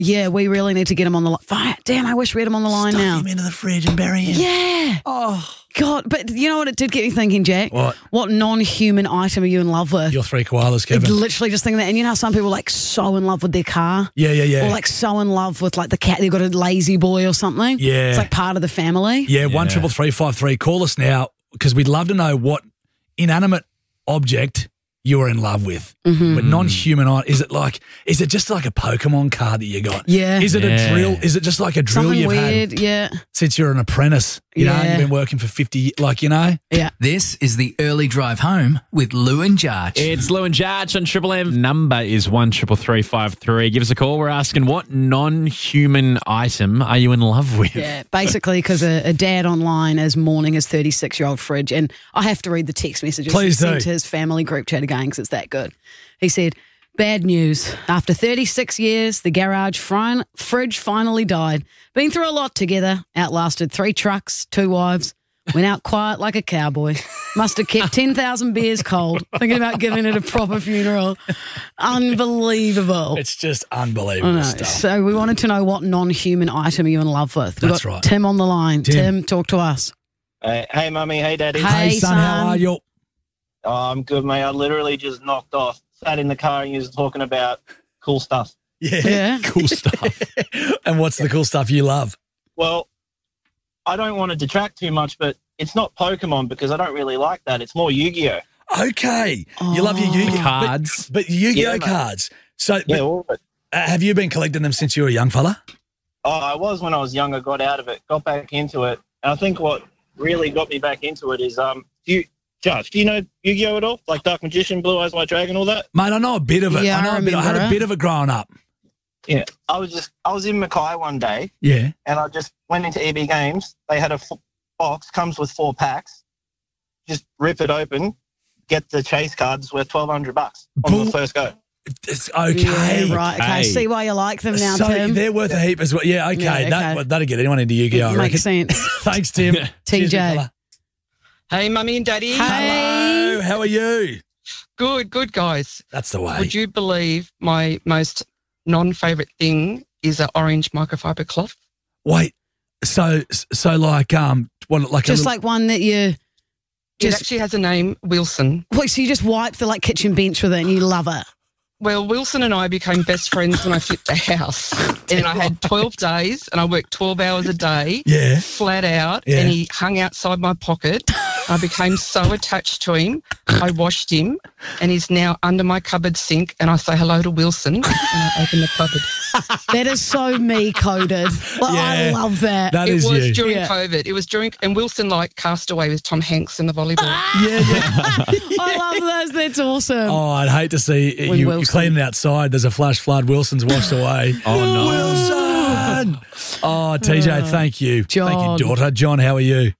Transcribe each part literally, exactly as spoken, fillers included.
Yeah, we really need to get him on the line. Damn, I wish we had him on the line Stuff now. him into the fridge and bury him. Yeah. Oh. God, but you know what it did get me thinking, Jack? What? What non-human item are you in love with? Your three koalas, Kevin. Literally just thinking that. And you know how some people are like so in love with their car? Yeah, yeah, yeah. Or like so in love with like the cat. They've got a lazy boy or something. Yeah. It's like part of the family. Yeah, one triple three five three. Call us now because we'd love to know what inanimate object you're in love with. Mm-hmm. But non-human, i- is it like, is it just like a Pokemon card that you got? Yeah. Is it Yeah. a drill? Is it just like a drill Something you've weird, had yeah. since you're an apprentice? You know, Yeah. you've been working for fifty years, like, you know? Yeah. This is the early drive home with Lou and Jarch. It's Lou and Jarch on Triple M. Number is one triple three five three. Give us a call. We're asking, what non-human item are you in love with? Yeah, basically because a, a dad online is mourning his thirty-six-year-old fridge, and I have to read the text messages Please he do. sent to his family group chat again because it's that good. He said, bad news. After thirty-six years, the garage frin- fridge finally died. Been through a lot together, outlasted three trucks, two wives, went out quiet like a cowboy. Must have kept ten thousand beers cold, thinking about giving it a proper funeral. Unbelievable. It's just I unbelievable know. stuff. So we wanted to know what non-human item are you in love with? We've That's got right. Tim on the line. Tim. Tim, talk to us. Hey, hey, mummy. Hey, daddy. Hey, Hey, son, how son. are you? Oh, I'm good, mate. I literally just knocked off, sat in the car, and you was talking about cool stuff. Yeah. Yeah. Cool stuff. And what's the cool stuff you love? Well, I don't want to detract too much, but it's not Pokemon because I don't really like that. It's more Yu-Gi-Oh. Okay. You love your Oh. Yu-Gi-Oh! Cards. But, but Yu-Gi-Oh Yeah, mate. cards. So, Yeah, but, all of it. uh, have you been collecting them since you were a young fella? Oh, I was when I was younger, got out of it, got back into it. And I think what really got me back into it is, um, do you, Josh, do you know Yu-Gi-Oh at all? Like Dark Magician, Blue Eyes White Dragon, all that? Mate, I know a bit of it. Yeah, I know I a bit. I had a remember it. bit of it growing up. Yeah. I was just, I was in Mackay one day, Yeah. and I just went into E B Games. They had a f- box, comes with four packs. Just rip it open, get the chase cards worth twelve hundred bucks on Bull- the first go. It's okay. Yeah, right. Okay. Okay. See why you like them now, so Tim. they're worth a heap as well. Yeah, okay. Yeah, okay. That, that'll get anyone into Yu-Gi-Oh! I It makes reckon. sense. Thanks, Tim. T J. Cheers, big fella. Hey, mummy and daddy. Hey. Hello. How are you? Good, good, guys. That's the way. Would you believe my most non-favourite thing is an orange microfiber cloth? Wait. So, so like, um, what, like Just a little, like one that you it just, actually has a name, Wilson. wait, so you just wipe the like kitchen bench with it and you love it. Well, Wilson and I became best friends when I flipped a house. And I had twelve days and I worked twelve hours a day, yeah. flat out, Yeah. and he hung outside my pocket. I became so attached to him, I washed him, and he's now under my cupboard sink, and I say hello to Wilson, and I open the cupboard. That is so me coded. Like, I Yeah. love that. That It is was you. during Yeah. COVID. It was during, and Wilson like cast away with Tom Hanks in the volleyball. Yeah, yeah. I love those. That's awesome. Oh, I'd hate to see When you, you Wilson- cleaning outside. There's a flash flood. Wilson's washed away. Oh, no. Wilson. Oh, T J, thank you. John. Thank you, daughter. John, how are you?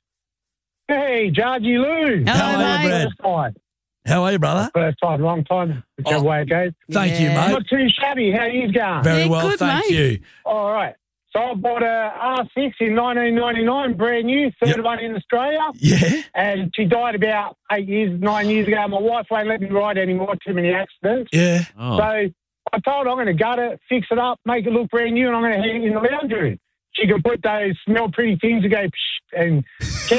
Hey, Jargy Lou. Hello, How are you, mate. Brad? First time. How are you, brother? First time, long time. Whichever Oh. way it goes. Thank you, Yeah. mate. Not too shabby. How you going? Very Yeah, well, good, thank mate. you. All right. So I bought a R six in nineteen ninety-nine, brand new, third Yep. one in Australia. Yeah. And she died about eight years, nine years ago. My wife won't let me ride anymore, too many accidents. Yeah. Oh. So I told her I'm going to gut it, fix it up, make it look brand new, and I'm going to hang it in the lounge room. She can put those smell pretty things and go psh, and